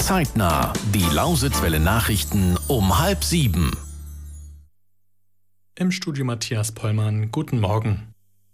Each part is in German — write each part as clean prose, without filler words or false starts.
Zeitnah. Die Lausitzwelle Nachrichten um 6:30. Im Studio Matthias Pollmann. Guten Morgen.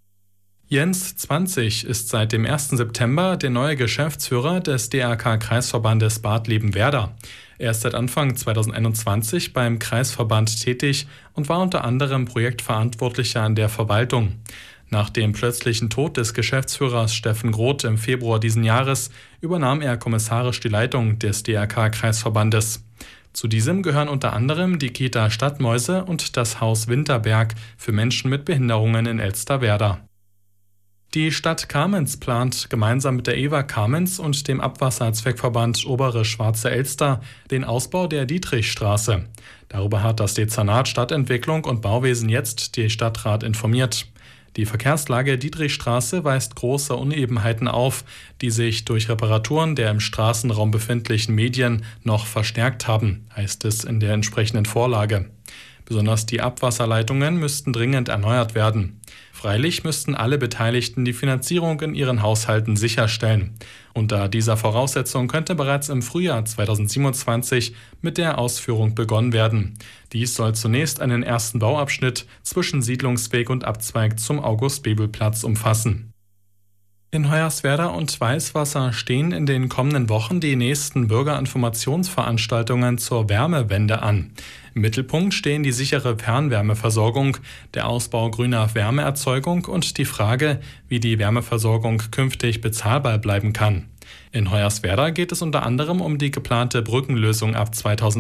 Jens 20 ist seit dem 1. September der neue Geschäftsführer des DRK-Kreisverbandes Bad Liebenwerda. Er ist seit Anfang 2021 beim Kreisverband tätig und war unter anderem Projektverantwortlicher an der Verwaltung. Nach dem plötzlichen Tod des Geschäftsführers Steffen Groth im Februar diesen Jahres übernahm er kommissarisch die Leitung des DRK-Kreisverbandes. Zu diesem gehören unter anderem die Kita Stadtmäuse und das Haus Winterberg für Menschen mit Behinderungen in Elsterwerda. Die Stadt Kamenz plant gemeinsam mit der EWA Kamenz und dem Abwasserzweckverband Obere Schwarze Elster den Ausbau der Dietrichstraße. Darüber hat das Dezernat Stadtentwicklung und Bauwesen jetzt die Stadtrat informiert. Die Verkehrslage Dietrichstraße weist große Unebenheiten auf, die sich durch Reparaturen der im Straßenraum befindlichen Medien noch verstärkt haben, heißt es in der entsprechenden Vorlage. Besonders die Abwasserleitungen müssten dringend erneuert werden. Freilich müssten alle Beteiligten die Finanzierung in ihren Haushalten sicherstellen. Unter dieser Voraussetzung könnte bereits im Frühjahr 2027 mit der Ausführung begonnen werden. Dies soll zunächst einen ersten Bauabschnitt zwischen Siedlungsweg und Abzweig zum August-Bebel-Platz umfassen. In Hoyerswerda und Weißwasser stehen in den kommenden Wochen die nächsten Bürgerinformationsveranstaltungen zur Wärmewende an. Im Mittelpunkt stehen die sichere Fernwärmeversorgung, der Ausbau grüner Wärmeerzeugung und die Frage, wie die Wärmeversorgung künftig bezahlbar bleiben kann. In Hoyerswerda geht es unter anderem um die geplante Brückenlösung ab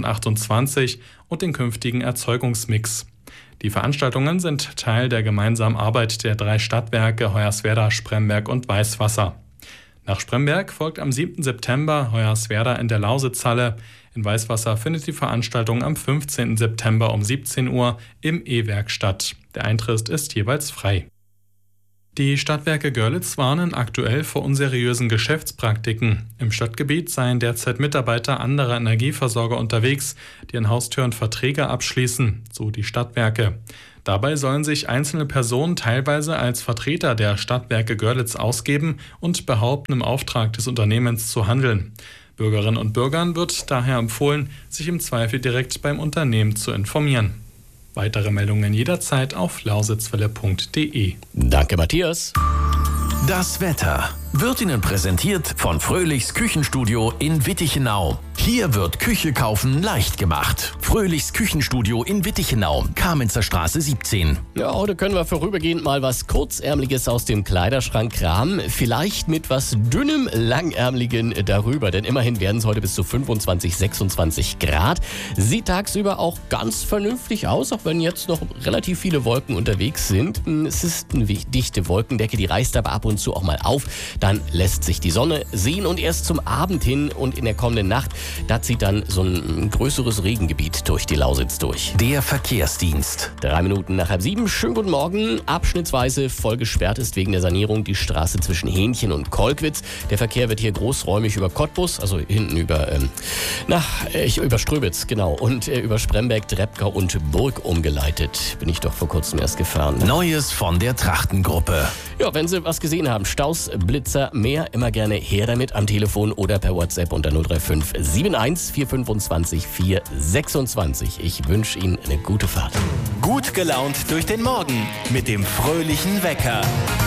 2028 und den künftigen Erzeugungsmix. Die Veranstaltungen sind Teil der gemeinsamen Arbeit der 3 Stadtwerke Hoyerswerda, Spremberg und Weißwasser. Nach Spremberg folgt am 7. September Hoyerswerda in der Lausitzhalle. In Weißwasser findet die Veranstaltung am 15. September um 17 Uhr im E-Werk statt. Der Eintritt ist jeweils frei. Die Stadtwerke Görlitz warnen aktuell vor unseriösen Geschäftspraktiken. Im Stadtgebiet seien derzeit Mitarbeiter anderer Energieversorger unterwegs, die an Haustüren Verträge abschließen, so die Stadtwerke. Dabei sollen sich einzelne Personen teilweise als Vertreter der Stadtwerke Görlitz ausgeben und behaupten, im Auftrag des Unternehmens zu handeln. Bürgerinnen und Bürgern wird daher empfohlen, sich im Zweifel direkt beim Unternehmen zu informieren. Weitere Meldungen jederzeit auf lausitzwelle.de. Danke, Matthias. Das Wetter wird Ihnen präsentiert von Fröhlichs Küchenstudio in Wittichenau. Hier wird Küche kaufen leicht gemacht. Fröhlichs Küchenstudio in Wittichenau, Kamenzer Straße 17. Ja, heute können wir vorübergehend mal was Kurzärmliches aus dem Kleiderschrank kramen. Vielleicht mit was dünnem, langärmligen darüber. Denn immerhin werden es heute bis zu 25, 26 Grad. Sieht tagsüber auch ganz vernünftig aus, auch wenn jetzt noch relativ viele Wolken unterwegs sind. Es ist eine dichte Wolkendecke, die reißt aber ab und zu auch mal auf. Dann lässt sich die Sonne sehen und erst zum Abend hin und in der kommenden Nacht, da zieht dann so ein größeres Regengebiet durch die Lausitz durch. Der Verkehrsdienst. 3 Minuten nach 6:30. Schönen guten Morgen. Abschnittsweise voll gesperrt ist wegen der Sanierung die Straße zwischen Hähnchen und Kolkwitz. Der Verkehr wird hier großräumig über Cottbus, also hinten über Ströbitz, genau, und über Spremberg, Drebka und Burg umgeleitet. Bin ich doch vor kurzem erst gefahren. Neues von der Trachtengruppe. Ja, wenn Sie was gesehen haben, Staus, Blitzer, mehr, immer gerne her damit am Telefon oder per WhatsApp unter 035 71 425 426. Ich wünsche Ihnen eine gute Fahrt. Gut gelaunt durch den Morgen mit dem fröhlichen Wecker.